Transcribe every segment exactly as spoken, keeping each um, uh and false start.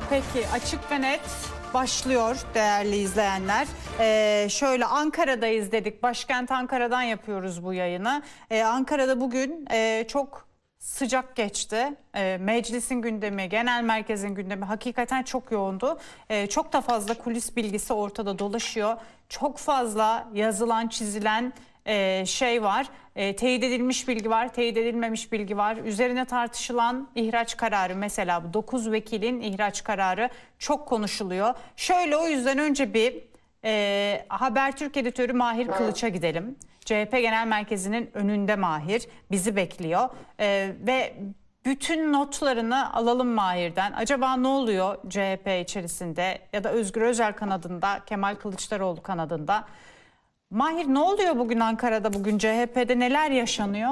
Peki, açık ve net başlıyor değerli izleyenler. Ee, şöyle Ankara'dayız dedik. Başkent Ankara'dan yapıyoruz bu yayını. Ee, Ankara'da bugün e, çok sıcak geçti. Ee, meclisin gündemi, genel merkezin gündemi hakikaten çok yoğundu. Ee, çok da fazla kulis bilgisi ortada dolaşıyor. Çok fazla yazılan, çizilen e, şey var. E, teyit edilmiş bilgi var, teyit edilmemiş bilgi var. Üzerine tartışılan ihraç kararı, mesela bu dokuz vekilin ihraç kararı çok konuşuluyor. Şöyle, o yüzden önce bir e, Habertürk editörü Mahir Kılıç'a gidelim. C H P Genel Merkezi'nin önünde Mahir bizi bekliyor e, ve bütün notlarını alalım Mahir'den. Acaba ne oluyor C H P içerisinde ya da Özgür Özel kanadında, Kemal Kılıçdaroğlu kanadında? Mahir, ne oluyor bugün Ankara'da, bugün C H P'de neler yaşanıyor?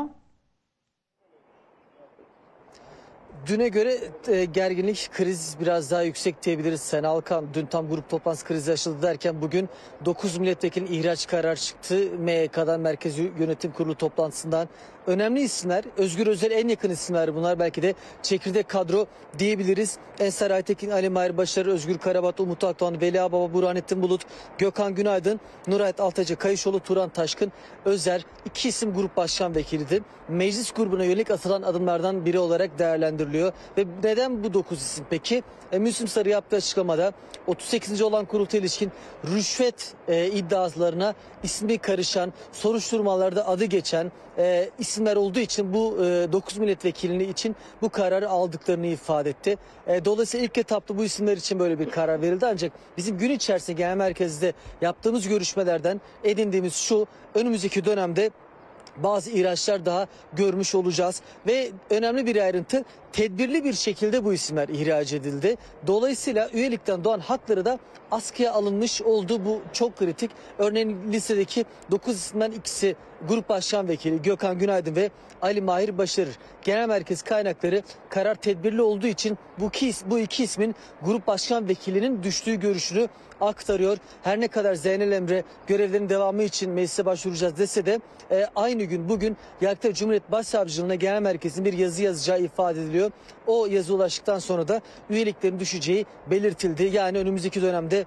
Düne göre e, gerginlik, kriz biraz daha yüksek diyebiliriz. Sen Alkan dün tam grup toplantısı krizi yaşadı derken bugün dokuz milletvekili ihraç kararı çıktı. M Y K'dan, Merkez Yönetim Kurulu toplantısından. Önemli isimler, Özgür Özel en yakın isimler bunlar, belki de çekirdek kadro diyebiliriz. Ensar Aytekin, Ali Mahir Başarır, Özgür Karabat, Umut Akdoğan, Veli Ağbaba, Burhanettin Bulut, Gökhan Günaydın, Nurayet Altaca, Kayışoğlu, Turan Taşkın, Özer, iki isim grup başkan vekiliydi. Meclis grubuna yönelik atılan adımlardan biri olarak değerlendiriliyor. Ve neden bu dokuz isim peki? E, Müslüm Sarı yaptığı açıklamada otuz sekizinci olan kurultaya ilişkin rüşvet e, iddialarına ismi karışan, soruşturmalarda adı geçen e, isimler olduğu için bu e, dokuz milletvekilini için bu kararı aldıklarını ifade etti. E, dolayısıyla ilk etapta bu isimler için böyle bir karar verildi, ancak bizim gün içerisinde genel merkezde yaptığımız görüşmelerden edindiğimiz şu: önümüzdeki dönemde bazı ihraçlar daha görmüş olacağız ve önemli bir ayrıntı, tedbirli bir şekilde bu isimler ihraç edildi. Dolayısıyla üyelikten doğan hakları da askıya alınmış oldu. Bu çok kritik. Örneğin listedeki dokuz isimden ikisi grup başkan vekili Gökhan Günaydın ve Ali Mahir Başarır. Genel merkez kaynakları karar tedbirli olduğu için bu iki, bu iki ismin grup başkan vekilinin düştüğü görüşünü aktarıyor. Her ne kadar Zeynel Emre görevlerinin devamı için meclise başvuracağız dese de e, aynı gün bugün Yargıtay Cumhuriyet Başsavcılığına genel merkezin bir yazı yazacağı ifade ediliyor. O yazı ulaştıktan sonra da üyeliklerin düşeceği belirtildi. Yani önümüzdeki dönemde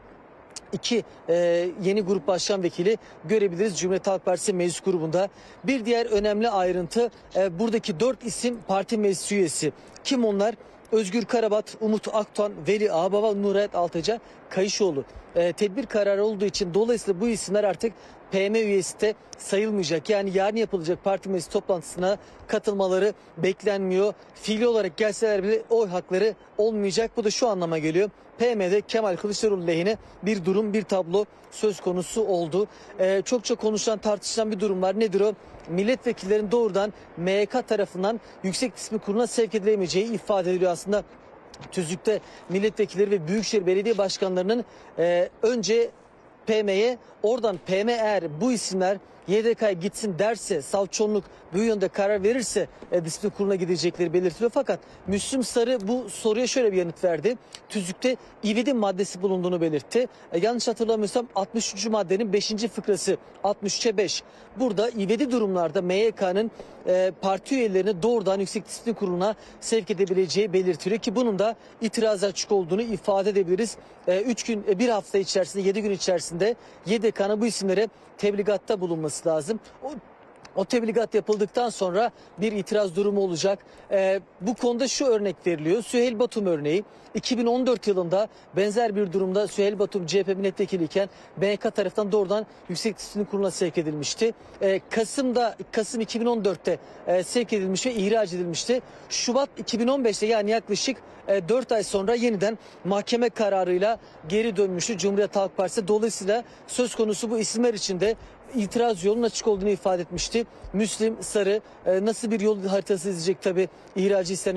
İki e, yeni grup başkan vekili görebiliriz Cumhuriyet Halk Partisi meclis grubunda. Bir diğer önemli ayrıntı, e, buradaki dört isim parti meclis üyesi. Kim onlar? Özgür Karabat, Umut Akdoğan, Veli Ağbaba, Nurayet Altaca, Kayışoğlu. E, tedbir kararı olduğu için dolayısıyla bu isimler artık P M üyesi de sayılmayacak. Yani yarın yapılacak parti meclis toplantısına katılmaları beklenmiyor. Fiili olarak gelseler bile oy hakları olmayacak. Bu da şu anlama geliyor: P M'de Kemal Kılıçdaroğlu lehine bir durum, bir tablo söz konusu oldu. Ee, çokça konuşulan, tartışılan bir durum var. Nedir o? Milletvekillerin doğrudan M Y K tarafından Yüksek Disiplinler Kurulu'na sevk edilemeyeceği ifade ediliyor aslında. Tüzükte milletvekilleri ve büyükşehir belediye başkanlarının e, önce P M'ye, oradan P M eğer bu isimler Y D K'ya gitsin derse, salt çoğunluk bu yönde karar verirse e, disiplin kuruluna gidecekleri belirtiliyor. Fakat Müslüm Sarı bu soruya şöyle bir yanıt verdi. Tüzükte ivedi maddesi bulunduğunu belirtti. E, yanlış hatırlamıyorsam altmış üçüncü maddenin beşinci fıkrası, altmış üçe beş. Burada ivedi durumlarda M Y K'nın e, parti üyelerini doğrudan Yüksek Disiplin Kurulu'na sevk edebileceği belirtiliyor ki bunun da itiraz açık olduğunu ifade edebiliriz. üç gün, bir hafta içerisinde, yedi gün içerisinde Y D K'nın bu isimlere tebligatta bulunması lazım. O O tebligat yapıldıktan sonra bir itiraz durumu olacak. Ee, bu konuda şu örnek veriliyor: Süheyl Batum örneği. iki bin on dört yılında benzer bir durumda Süheyl Batum C H P milletvekiliyken M Y K tarafından doğrudan Yüksek Disiplin Kurulu'na sevk edilmişti. Ee, Kasım'da Kasım iki bin on dörtte e, sevk edilmiş ve ihraç edilmişti. Şubat iki bin on beşte, yani yaklaşık e, dört ay sonra yeniden mahkeme kararıyla geri dönmüştü Cumhuriyet Halk Partisi. Dolayısıyla söz konusu bu isimler için de itiraz yolunun açık olduğunu ifade etmişti. Müslüm Sarı e, nasıl bir yol haritası izleyecek tabii ihracı istenen